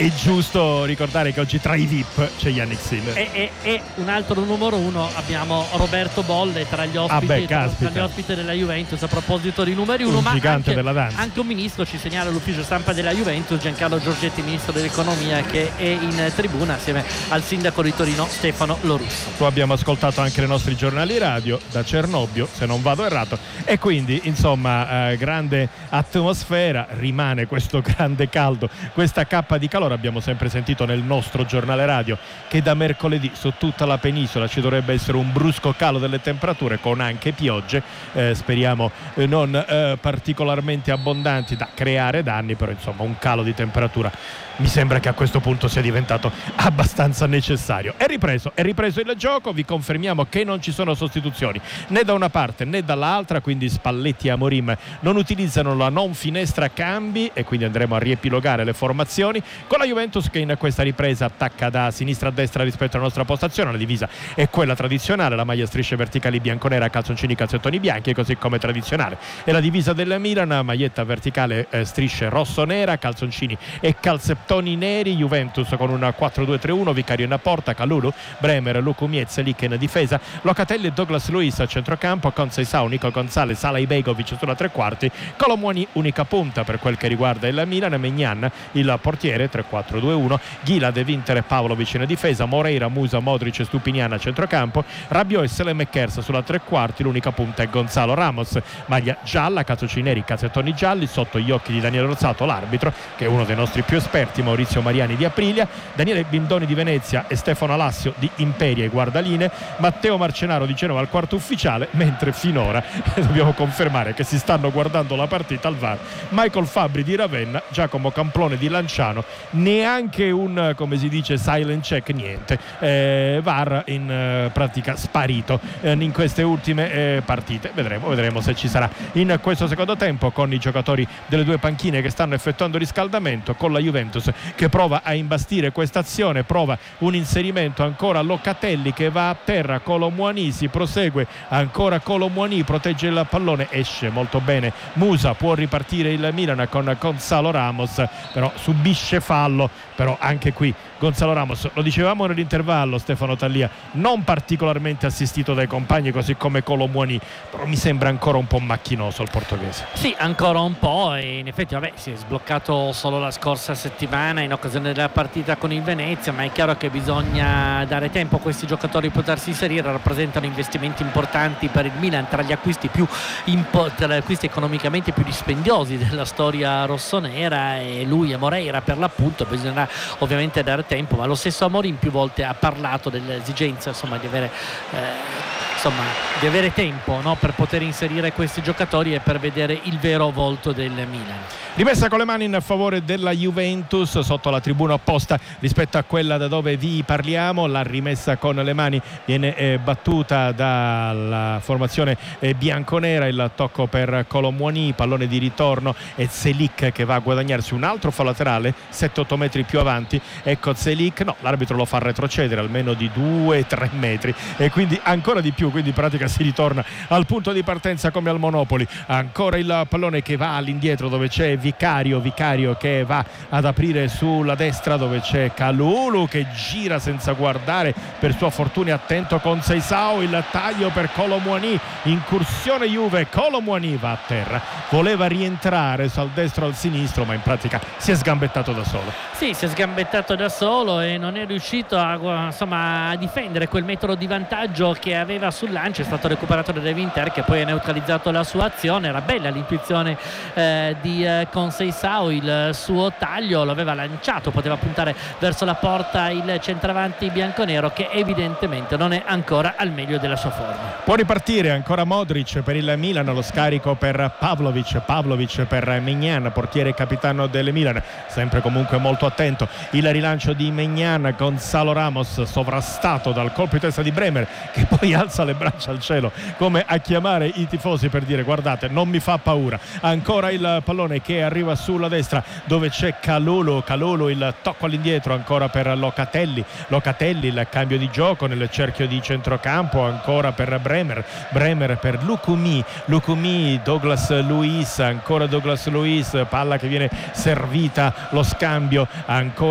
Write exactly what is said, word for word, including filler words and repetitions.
è giusto ricordare che oggi tra i V I P c'è Yannick Sinner. E, e, e un altro numero uno abbiamo Roberto Bolle tra gli ospiti, ah beh, tra, tra gli ospiti della Juventus. A proposito di numeri uno, un ma gigante anche, della danza. anche un ministro, ci segnala l'ufficio stampa della Juventus, Giancarlo Giorgetti, ministro dell'economia, che è in tribuna assieme al sindaco di Torino Stefano Lorusso. Poi abbiamo ascoltato anche i nostri giornali radio da Cernobbio, se non vado errato, e quindi insomma eh, grande atmosfera, rimane questo grande caldo, questa cappa di calore. Abbiamo sempre sentito nel nostro giornale radio che da mercoledì su tutta la penisola ci dovrebbe essere un brusco calo delle temperature, con anche piogge, eh, speriamo eh, non eh, particolarmente abbondanti da creare danni, però insomma un calo di temperatura mi sembra che a questo punto sia diventato abbastanza necessario. È ripreso, è ripreso il gioco, vi confermiamo che non ci sono sostituzioni né da una parte né dall'altra, quindi Spalletti e Amorim non utilizzano la non finestra cambi e quindi andremo a riepilogare le formazioni, con la Juventus che in questa ripresa attacca da sinistra a destra rispetto alla nostra postazione. La divisa è quella tradizionale, la maglia strisce verticali bianconera, calzoncini, calzettoni bianchi, così come tradizionale è la divisa del Milan, maglietta verticale eh, strisce rosso-nera, calzoncini e calzettoni neri. Juventus con un quattro due tre uno, Vicario in porta, Kalulu, Bremer, Lukumi e Zelik in difesa, Locatelli e Douglas Luiz a centrocampo, con Seisao, Nico Gonzalez, Salai Begovic sulla tre quarti, Colomwani unica punta per quel che riguarda il Milan, Maignan il portiere, tre quattro due uno, Ghila, De Winter e Pavlovic in difesa, Moreira, Musa, Modric e Stupinian a centrocampo, Rabiot e Selemakers sulla tre quarti, l'unica punta è Gonzalo Ramos, maglia gialla, calzoncini neri, calzettoni gialli, sotto gli occhi di Daniele Rozzato l'arbitro, che è uno dei nostri più esperti, Maurizio Mariani di Aprilia, Daniele Bindoni di Venezia e Stefano Alassio di Imperia e guardaline, Matteo Marcenaro di Genova al quarto ufficiale, mentre finora dobbiamo confermare che si stanno guardando la partita al V A R Michael Fabbri di Ravenna, Giacomo Camplone di Lanciano, neanche un, come si dice, silent check, niente, eh, V A R in eh, pratica sparito eh, in queste ultime eh, partite. Vedremo, vedremo se ci sarà in questo secondo tempo, con i giocatori delle due panchine che stanno effettuando riscaldamento, con la Juventus che prova a imbastire questa azione, prova un inserimento ancora, Locatelli che va a terra, Colomwani si prosegue ancora, Colomwani protegge il pallone, esce molto bene Musa, può ripartire il Milan con Gonzalo Ramos, però subisce fallo. Però anche qui Gonzalo Ramos, lo dicevamo nell'intervallo, Stefano Tallia, non particolarmente assistito dai compagni, così come Colomwani, però mi sembra ancora un po' macchinoso il portoghese. Sì, ancora un po', e in effetti vabbè, si è sbloccato solo la scorsa settimana in occasione della partita con il Venezia, ma è chiaro che bisogna dare tempo a questi giocatori di potersi inserire. Rappresentano investimenti importanti per il Milan, tra gli acquisti più impo- tra gli acquisti economicamente più dispendiosi della storia rossonera, e lui e Moreira per l'appunto. Bisognerà ovviamente dare tempo, ma lo stesso Amorim più volte ha parlato dell'esigenza, insomma, di avere eh, insomma di avere tempo, no, per poter inserire questi giocatori e per vedere il vero volto del Milan. Rimessa con le mani in favore della Juventus sotto la tribuna opposta rispetto a quella da dove vi parliamo. La rimessa con le mani viene eh, battuta dalla formazione eh, bianconera, il tocco per Colomwani, pallone di ritorno e Zelik che va a guadagnarsi un altro fallo laterale sette otto metri più avanti. Ecco Zelik, no, l'arbitro lo fa retrocedere almeno di due tre metri e quindi ancora di più, quindi in pratica si ritorna al punto di partenza come al Monopoli. Ancora il pallone che va all'indietro dove c'è Vicario, Vicario che va ad aprire sulla destra dove c'è Kalulu che gira senza guardare, per sua fortuna attento con Seisao, il taglio per Colomwani, incursione Juve, Colomwani va a terra, voleva rientrare al destro al sinistro ma in pratica si è sgambettato da solo. Sì, si è sgambettato da solo e non è riuscito a, insomma, a difendere quel metro di vantaggio che aveva sul lancio. È stato recuperato da De Winter che poi ha neutralizzato la sua azione. Era bella l'intuizione eh, di eh, Conceição, il suo taglio lo aveva lanciato, poteva puntare verso la porta il centravanti bianconero che evidentemente non è ancora al meglio della sua forma. Può ripartire ancora Modric per il Milan, lo scarico per Pavlovic, Pavlovic per Maignan, portiere e capitano del Milan, sempre comunque molto attento. Il rilancio di Maignan, Gonzalo Ramos sovrastato dal colpo di testa di Bremer che poi alza le braccia al cielo come a chiamare i tifosi per dire guardate non mi fa paura. Ancora il pallone che arriva sulla destra dove c'è Kalulu, Kalulu il tocco all'indietro ancora per Locatelli, Locatelli il cambio di gioco nel cerchio di centrocampo ancora per Bremer, Bremer per Lukumi, Lukumi, Douglas Luiz, ancora Douglas Luiz, palla che viene servita, lo scambio ancora